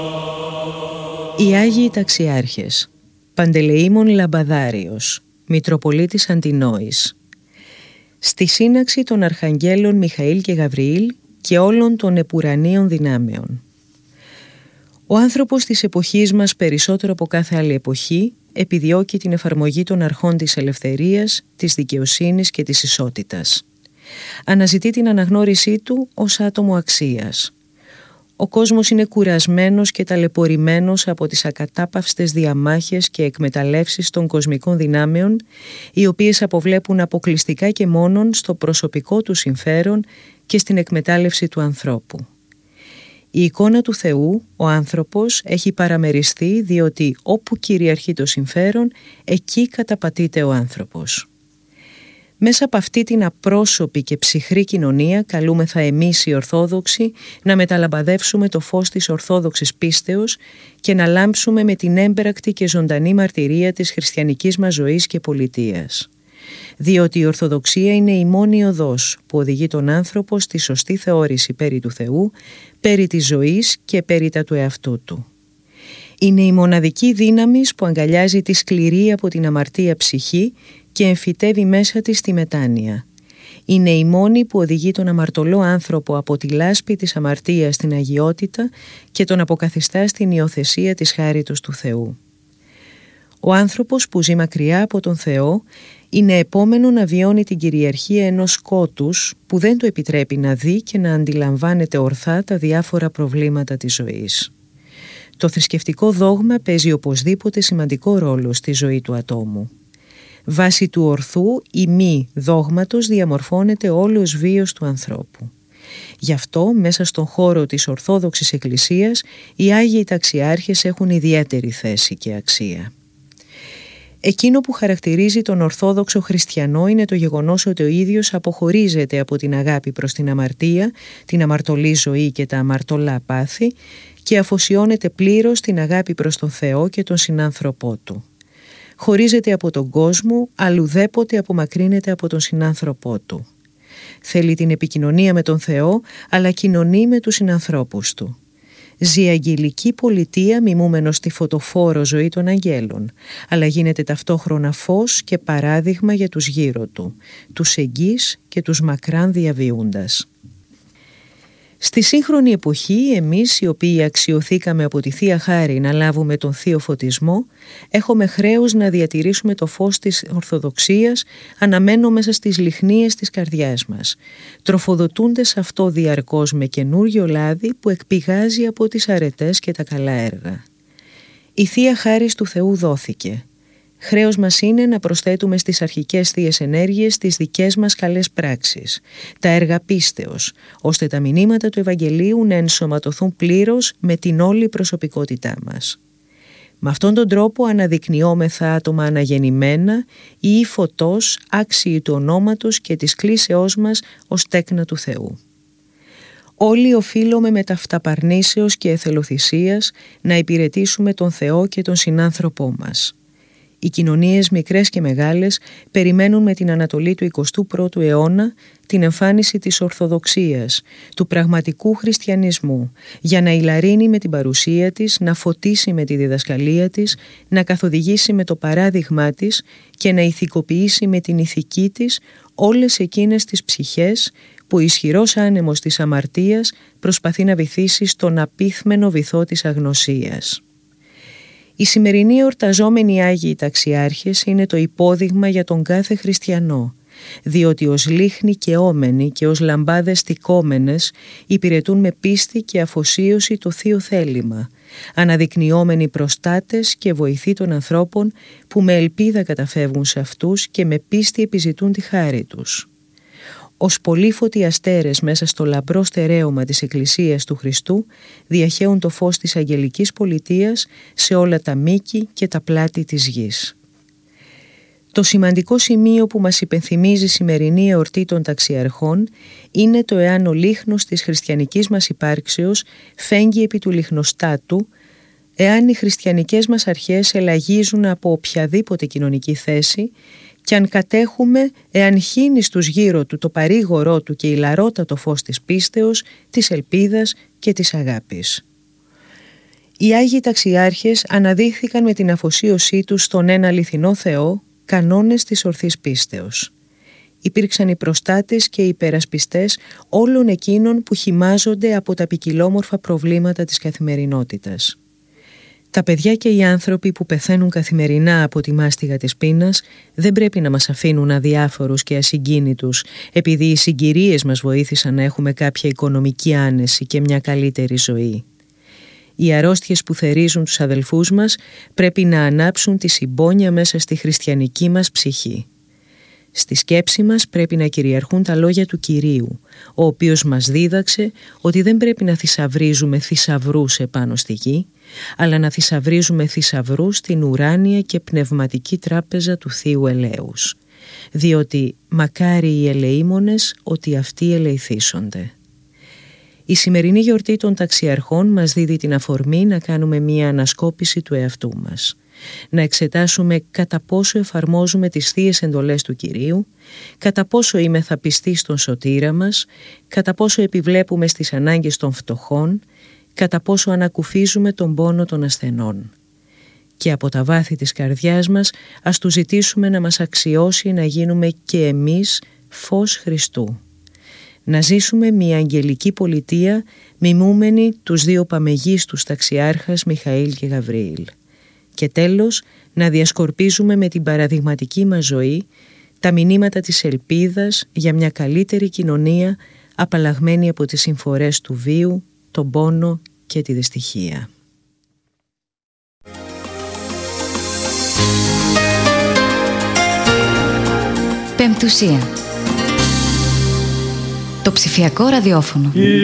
Οι Άγιοι Ταξιάρχες. Παντελεήμων Λαμπαδάριος, Μητροπολίτης Αντινόης. Στη σύναξη των Αρχαγγέλων Μιχαήλ και Γαβριήλ και όλων των επουρανίων δυνάμεων. Ο άνθρωπος της εποχής μας, περισσότερο από κάθε άλλη εποχή, επιδιώκει την εφαρμογή των αρχών της ελευθερίας, της δικαιοσύνης και της ισότητας. Αναζητεί την αναγνώρισή του ως άτομο αξίας. Ο κόσμος είναι κουρασμένος και ταλαιπωρημένος από τις ακατάπαυστες διαμάχες και εκμεταλλεύσεις των κοσμικών δυνάμεων, οι οποίες αποβλέπουν αποκλειστικά και μόνον στο προσωπικό του συμφέρον και στην εκμετάλλευση του ανθρώπου. Η εικόνα του Θεού, ο άνθρωπος, έχει παραμεριστεί διότι όπου κυριαρχεί το συμφέρον, εκεί καταπατείται ο άνθρωπος. Μέσα από αυτή την απρόσωπη και ψυχρή κοινωνία καλούμεθα εμείς οι Ορθόδοξοι να μεταλαμπαδεύσουμε το φως της Ορθόδοξης πίστεως και να λάμψουμε με την έμπρακτη και ζωντανή μαρτυρία της χριστιανικής μας ζωής και πολιτείας. Διότι η Ορθοδοξία είναι η μόνη οδός που οδηγεί τον άνθρωπο στη σωστή θεώρηση περί του Θεού, περί της ζωής και περί τα του εαυτού του. Είναι η μοναδική δύναμη που αγκαλιάζει τη σκληρή από την αμαρτία ψυχή και εμφυτεύει μέσα της τη μετάνοια. Είναι η μόνη που οδηγεί τον αμαρτωλό άνθρωπο από τη λάσπη της αμαρτίας στην αγιότητα και τον αποκαθιστά στην υιοθεσία της χάριτος του Θεού. Ο άνθρωπος που ζει μακριά από τον Θεό είναι επόμενο να βιώνει την κυριαρχία ενός σκότους που δεν του επιτρέπει να δει και να αντιλαμβάνεται ορθά τα διάφορα προβλήματα της ζωής. Το θρησκευτικό δόγμα παίζει οπωσδήποτε σημαντικό ρόλο στη ζωή του ατόμου. Βάσει του ορθού ή μη δόγματος διαμορφώνεται όλος βίος του ανθρώπου. Γι' αυτό μέσα στον χώρο της Ορθόδοξης Εκκλησίας οι Άγιοι Ταξιάρχες έχουν ιδιαίτερη θέση και αξία. Εκείνο που χαρακτηρίζει τον Ορθόδοξο Χριστιανό είναι το γεγονός ότι ο ίδιος αποχωρίζεται από την αγάπη προς την αμαρτία, την αμαρτωλή ζωή και τα αμαρτωλά πάθη και αφοσιώνεται πλήρως στην αγάπη προς τον Θεό και τον συνάνθρωπό του. Χωρίζεται από τον κόσμο, αλλουδέποτε απομακρύνεται από τον συνάνθρωπό του. Θέλει την επικοινωνία με τον Θεό, αλλά κοινωνεί με τους συνανθρώπους του. Ζει αγγελική πολιτεία μιμούμενος στη φωτοφόρο ζωή των αγγέλων, αλλά γίνεται ταυτόχρονα φως και παράδειγμα για τους γύρω του, τους εγγύς και τους μακράν διαβιούντας. Στη σύγχρονη εποχή, εμείς οι οποίοι αξιωθήκαμε από τη Θεία Χάρη να λάβουμε τον Θείο Φωτισμό, έχουμε χρέος να διατηρήσουμε το φως της Ορθοδοξίας αναμένο μέσα στις λιχνίες της καρδιάς μας, τροφοδοτούντες αυτό διαρκώς με καινούριο λάδι που εκπηγάζει από τις αρετές και τα καλά έργα. Η Θεία Χάρις του Θεού δόθηκε. Χρέος μας είναι να προσθέτουμε στις αρχικές θείες ενέργειες τις δικές μας καλές πράξεις, τα έργα πίστεως, ώστε τα μηνύματα του Ευαγγελίου να ενσωματωθούν πλήρως με την όλη προσωπικότητά μας. Με αυτόν τον τρόπο αναδεικνυόμεθα άτομα αναγεννημένα ή φωτός άξιοι του ονόματος και της κλίσεώς μας ως τέκνα του Θεού. Όλοι οφείλουμε με ταυταπαρνήσεως και εθελοθυσίας να υπηρετήσουμε τον Θεό και τον συνάνθρωπό μας. Οι κοινωνίες μικρές και μεγάλες περιμένουν με την ανατολή του 21ου αιώνα την εμφάνιση της Ορθοδοξίας, του πραγματικού χριστιανισμού, για να ηλαρρύνει με την παρουσία της, να φωτίσει με τη διδασκαλία της, να καθοδηγήσει με το παράδειγμά της και να ηθικοποιήσει με την ηθική της όλες εκείνες τις ψυχές που ο ισχυρός άνεμος της αμαρτίας προσπαθεί να βυθίσει στον απίθμενο βυθό της αγνωσίας. Οι σημερινοί εορταζόμενοι Άγιοι Ταξιάρχες είναι το υπόδειγμα για τον κάθε χριστιανό, διότι ως λίχνοι καιόμενοι και ως λαμπάδες τικόμενες υπηρετούν με πίστη και αφοσίωση το θείο θέλημα, αναδεικνυόμενοι προστάτες και βοηθοί των ανθρώπων που με ελπίδα καταφεύγουν σε αυτούς και με πίστη επιζητούν τη χάρη τους. Ως πολύφωτοι αστέρες μέσα στο λαμπρό στερέωμα της Εκκλησίας του Χριστού διαχέουν το φως της αγγελικής πολιτείας σε όλα τα μήκη και τα πλάτη της γης. Το σημαντικό σημείο που μας υπενθυμίζει η σημερινή εορτή των ταξιαρχών είναι το εάν ο λίχνος της χριστιανικής μας υπάρξεως φέγγει επί του λιχνοστάτου, εάν οι χριστιανικές μας αρχές ελαγίζουν από οποιαδήποτε κοινωνική θέση και αν κατέχουμε, εάν χύνει στους γύρω του το παρήγορό του και ηλαρότατο φως της πίστεως, της ελπίδας και της αγάπης. Οι Άγιοι Ταξιάρχες αναδείχθηκαν με την αφοσίωσή τους στον ένα αληθινό Θεό κανόνες της ορθής πίστεως. Υπήρξαν οι προστάτες και οι υπερασπιστές όλων εκείνων που χυμάζονται από τα ποικιλόμορφα προβλήματα της καθημερινότητας. Τα παιδιά και οι άνθρωποι που πεθαίνουν καθημερινά από τη μάστιγα της πείνας δεν πρέπει να μας αφήνουν αδιάφορους και ασυγκίνητους επειδή οι συγκυρίες μας βοήθησαν να έχουμε κάποια οικονομική άνεση και μια καλύτερη ζωή. Οι αρρώστιες που θερίζουν τους αδελφούς μας πρέπει να ανάψουν τη συμπόνια μέσα στη χριστιανική μας ψυχή. Στη σκέψη μας πρέπει να κυριαρχούν τα λόγια του Κυρίου, ο οποίος μας δίδαξε ότι δεν πρέπει να θησαυρίζουμε θησαυρούς επάνω στη γη, αλλά να θησαυρίζουμε θησαυρούς στην ουράνια και πνευματική τράπεζα του Θείου Ελέους, διότι μακάρι οι ελεήμονες ότι αυτοί ελεηθήσονται. Η σημερινή γιορτή των ταξιαρχών μας δίδει την αφορμή να κάνουμε μία ανασκόπηση του εαυτού μας, να εξετάσουμε κατά πόσο εφαρμόζουμε τις θείες εντολές του Κυρίου, κατά πόσο είμεθα πιστοί στον σωτήρα μας, κατά πόσο επιβλέπουμε στις ανάγκες των φτωχών, κατά πόσο ανακουφίζουμε τον πόνο των ασθενών. Και από τα βάθη της καρδιάς μας ας του ζητήσουμε να μας αξιώσει να γίνουμε και εμείς φως Χριστού. Να ζήσουμε μια αγγελική πολιτεία μιμούμενη τους δύο παμεγίστους ταξιάρχας Μιχαήλ και Γαβριήλ. Και τέλος, να διασκορπίζουμε με την παραδειγματική μας ζωή τα μηνύματα της ελπίδας για μια καλύτερη κοινωνία απαλλαγμένη από τις συμφορές του βίου, τον πόνο και τη δυστυχία. Πεμπτουσία. Το ψηφιακό ραδιόφωνο.